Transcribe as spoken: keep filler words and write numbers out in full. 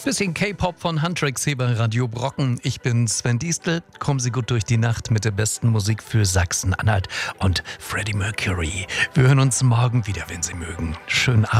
Bisschen K-Pop von Huntrix hier bei Radio Brocken. Ich bin Sven Diestel. Kommen Sie gut durch die Nacht mit der besten Musik für Sachsen-Anhalt und Freddie Mercury. Wir hören uns morgen wieder, wenn Sie mögen. Schönen Abend.